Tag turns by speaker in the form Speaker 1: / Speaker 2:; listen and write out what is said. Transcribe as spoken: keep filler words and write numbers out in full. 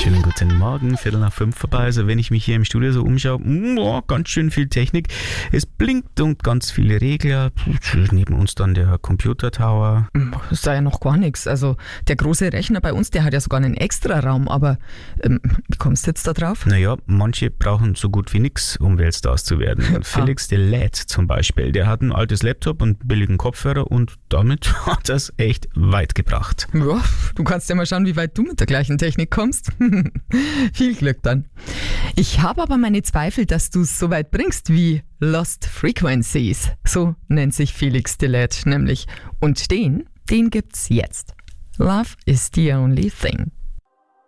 Speaker 1: Schönen guten Morgen, Viertel nach fünf vorbei. Also wenn ich mich hier im Studio so umschaue, oh, ganz schön viel Technik. Es blinkt und ganz viele Regler. Neben uns dann der Computer Tower.
Speaker 2: Das ist ja noch gar nichts. Also der große Rechner bei uns, der hat ja sogar einen extra Raum. Aber ähm, wie kommst du jetzt da drauf?
Speaker 1: Naja, manche brauchen so gut wie nichts, um Weltstars zu werden. Felix de Laet zum Beispiel, der hat ein altes Laptop und einen billigen Kopfhörer und damit hat er es echt weit gebracht.
Speaker 2: Ja, du kannst ja mal schauen, wie weit du mit der gleichen Technik kommst. Viel Glück dann. Ich habe aber meine Zweifel, dass du es so weit bringst wie Lost Frequencies. So nennt sich Felix de Laet nämlich. Und den, den gibt's jetzt. Love is the only thing.